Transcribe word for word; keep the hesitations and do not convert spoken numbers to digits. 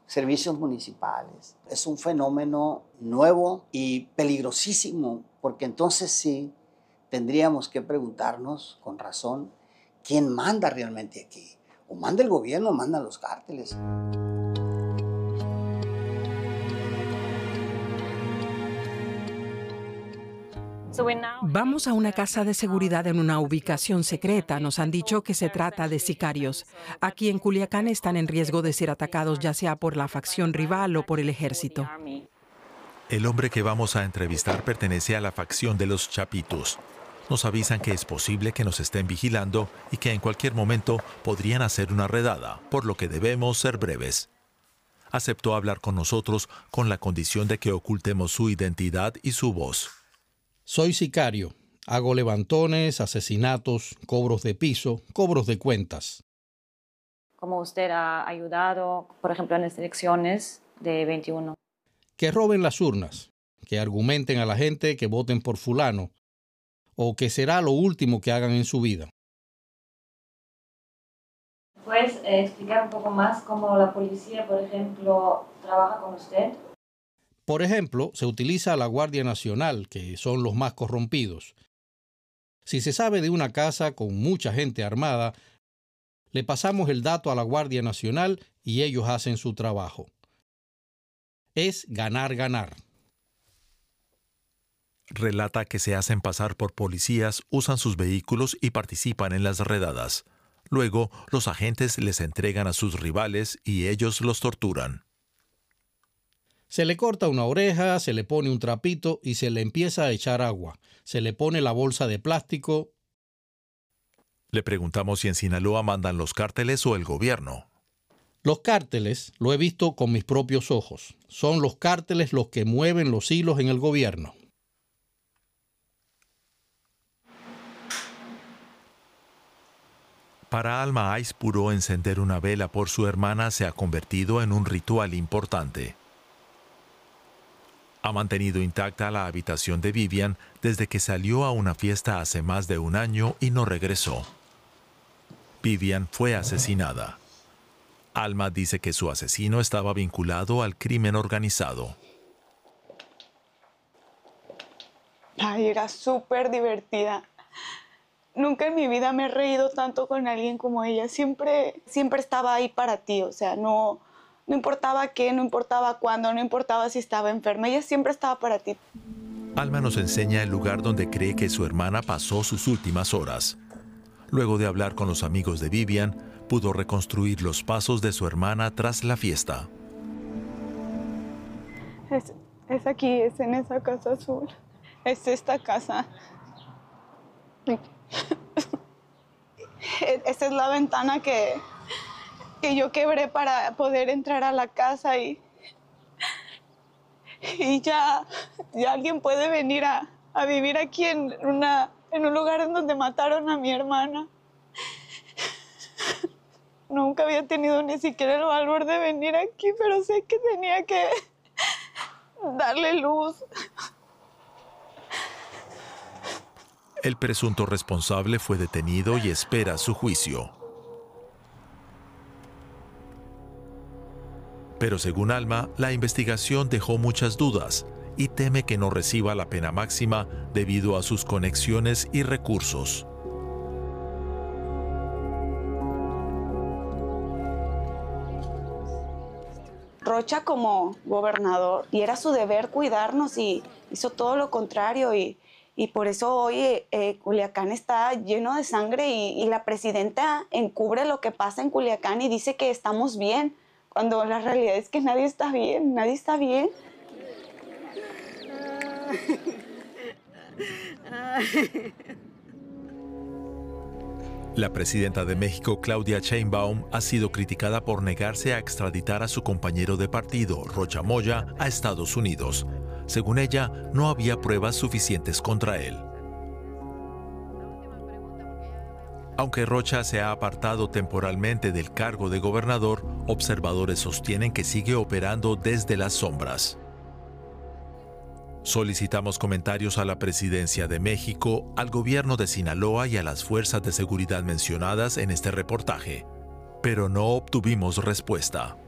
servicios municipales. Es un fenómeno nuevo y peligrosísimo, porque entonces sí tendríamos que preguntarnos con razón quién manda realmente aquí. O manda el gobierno o mandan los cárteles. Vamos a una casa de seguridad en una ubicación secreta. Nos han dicho que se trata de sicarios. Aquí en Culiacán están en riesgo de ser atacados ya sea por la facción rival o por el ejército. El hombre que vamos a entrevistar pertenece a la facción de los Chapitos. Nos avisan que es posible que nos estén vigilando y que en cualquier momento podrían hacer una redada, por lo que debemos ser breves. Aceptó hablar con nosotros con la condición de que ocultemos su identidad y su voz. Soy sicario. Hago levantones, asesinatos, cobros de piso, cobros de cuentas. ¿Cómo usted ha ayudado, por ejemplo, en las elecciones de veintiuno? Que roben las urnas, que argumenten a la gente que voten por fulano, o que será lo último que hagan en su vida. ¿Puedes eh, explicar un poco más cómo la policía, por ejemplo, trabaja con usted? Por ejemplo, se utiliza a la Guardia Nacional, que son los más corrompidos. Si se sabe de una casa con mucha gente armada, le pasamos el dato a la Guardia Nacional y ellos hacen su trabajo. Es ganar, ganar. Relata que se hacen pasar por policías, usan sus vehículos y participan en las redadas. Luego, los agentes les entregan a sus rivales y ellos los torturan. Se le corta una oreja, se le pone un trapito y se le empieza a echar agua. Se le pone la bolsa de plástico. Le preguntamos si en Sinaloa mandan los cárteles o el gobierno. Los cárteles, lo he visto con mis propios ojos. Son los cárteles los que mueven los hilos en el gobierno. Para Alma Aispuro, encender una vela por su hermana se ha convertido en un ritual importante. Ha mantenido intacta la habitación de Vivian desde que salió a una fiesta hace más de un año y no regresó. Vivian fue asesinada. Alma dice que su asesino estaba vinculado al crimen organizado. Ay, era súper divertida. Nunca en mi vida me he reído tanto con alguien como ella. Siempre, siempre estaba ahí para ti, o sea, no... No importaba qué, no importaba cuándo, no importaba si estaba enferma, ella siempre estaba para ti. Alma nos enseña el lugar donde cree que su hermana pasó sus últimas horas. Luego de hablar con los amigos de Vivian, pudo reconstruir los pasos de su hermana tras la fiesta. Es, es aquí, es en esa casa azul. Es esta casa. Esa es la ventana que... que yo quebré para poder entrar a la casa y, y ya, ya alguien puede venir a, a vivir aquí en, una, en un lugar en donde mataron a mi hermana. Nunca había tenido ni siquiera el valor de venir aquí, pero sé que tenía que darle luz. El presunto responsable fue detenido y espera su juicio. Pero según Alma, la investigación dejó muchas dudas y teme que no reciba la pena máxima debido a sus conexiones y recursos. Rocha como gobernador, y era su deber cuidarnos y hizo todo lo contrario y, y por eso hoy eh, Culiacán está lleno de sangre y, y la presidenta encubre lo que pasa en Culiacán y dice que estamos bien. Cuando la realidad es que nadie está bien, nadie está bien. La presidenta de México, Claudia Sheinbaum, ha sido criticada por negarse a extraditar a su compañero de partido, Rocha Moya, a Estados Unidos. Según ella, no había pruebas suficientes contra él. Aunque Rocha se ha apartado temporalmente del cargo de gobernador, observadores sostienen que sigue operando desde las sombras. Solicitamos comentarios a la Presidencia de México, al gobierno de Sinaloa y a las fuerzas de seguridad mencionadas en este reportaje, pero no obtuvimos respuesta.